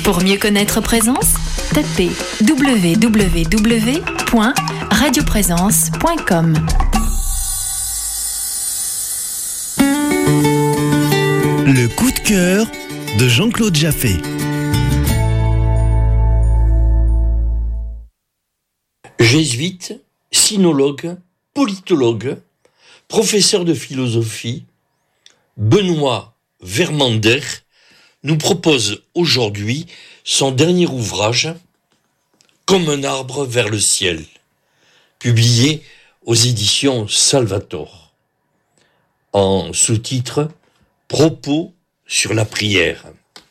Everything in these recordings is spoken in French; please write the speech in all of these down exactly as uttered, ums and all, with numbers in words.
Pour mieux connaître Présence, tapez w w w point radio présence point com. Le coup de cœur de Jean-Claude Jaffé. Jésuite, sinologue, politologue, professeur de philosophie, Benoît Vermander nous propose aujourd'hui son dernier ouvrage, Comme un arbre vers le ciel, publié aux éditions Salvator, en sous-titre Propos sur la prière.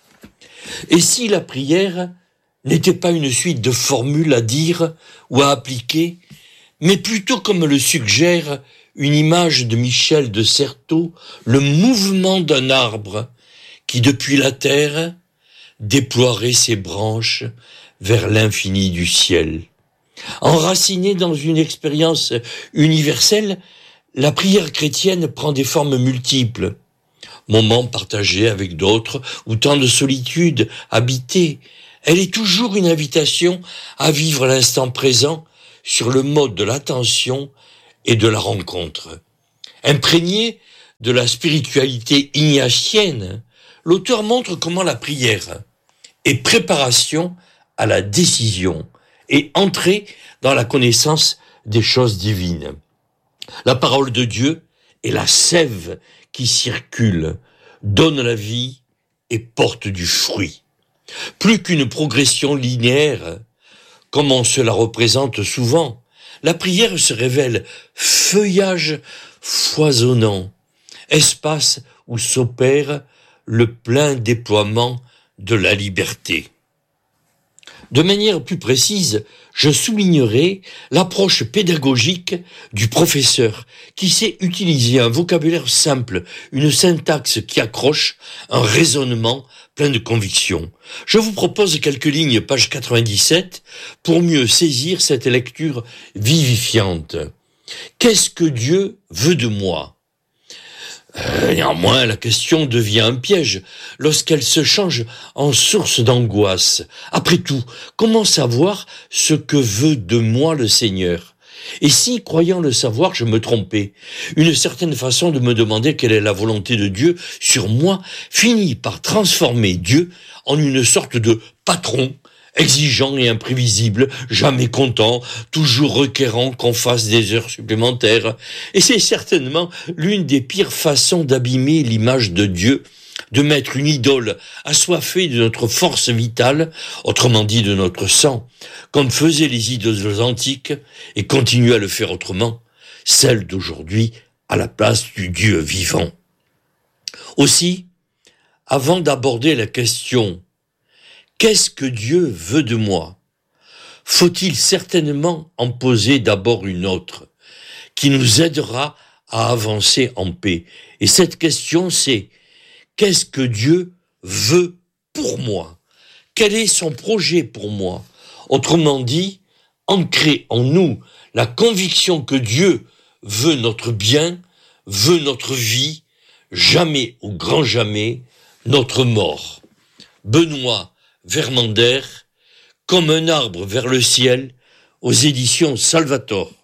Et si la prière n'était pas une suite de formules à dire ou à appliquer, mais plutôt, comme le suggère une image de Michel de Certeau, le mouvement d'un arbre qui, depuis la terre, déploierait ses branches vers l'infini du ciel. Enracinée dans une expérience universelle, la prière chrétienne prend des formes multiples. Moments partagés avec d'autres ou temps de solitude habité, elle est toujours une invitation à vivre l'instant présent sur le mode de l'attention et de la rencontre. Imprégné de la spiritualité ignatienne, l'auteur montre comment la prière est préparation à la décision et entrée dans la connaissance des choses divines. La parole de Dieu est la sève qui circule, donne la vie et porte du fruit. Plus qu'une progression linéaire, comme on se la représente souvent, la prière se révèle feuillage foisonnant, espace où s'opère le plein déploiement de la liberté. De manière plus précise, je soulignerai l'approche pédagogique du professeur qui sait utiliser un vocabulaire simple, une syntaxe qui accroche, un raisonnement plein de conviction. Je vous propose quelques lignes, page quatre-vingt-dix-sept, pour mieux saisir cette lecture vivifiante. Qu'est-ce que Dieu veut de moi ? Euh, néanmoins, la question devient un piège lorsqu'elle se change en source d'angoisse. Après tout, comment savoir ce que veut de moi le Seigneur ? Et si, croyant le savoir, je me trompais, une certaine façon de me demander quelle est la volonté de Dieu sur moi finit par transformer Dieu en une sorte de patron, exigeant et imprévisible, jamais content, toujours requérant qu'on fasse des heures supplémentaires. Et c'est certainement l'une des pires façons d'abîmer l'image de Dieu, de mettre une idole assoiffée de notre force vitale, autrement dit de notre sang, comme faisaient les idoles antiques, et continuent à le faire autrement, celle d'aujourd'hui à la place du Dieu vivant. Aussi, avant d'aborder la question qu'est-ce que Dieu veut de moi ? Faut-il certainement en poser d'abord une autre, qui nous aidera à avancer en paix. Et cette question, c'est qu'est-ce que Dieu veut pour moi ? Quel est son projet pour moi ? Autrement dit, ancrer en nous la conviction que Dieu veut notre bien, veut notre vie, jamais au grand jamais, notre mort. Benoît Vermander, Comme un arbre vers le ciel, aux éditions Salvator.